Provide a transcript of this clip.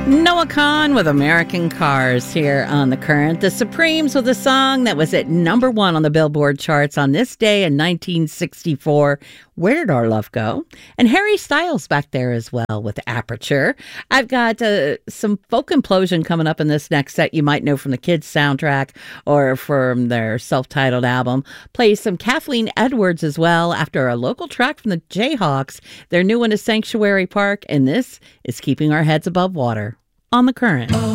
Noah Kahan with American Cars here on The Current. The Supremes with a song that was at number one on the Billboard charts on this day in 1964. Where Did Our Love Go? And Harry Styles back there as well with Aperture. I've got some folk implosion coming up in this next set you might know from the Kids soundtrack or from their self-titled album. Play some Kathleen Edwards as well after a local track from the Jayhawks. Their new one is Sanctuary Park, and this is Keeping Our Heads Above Water on The Current.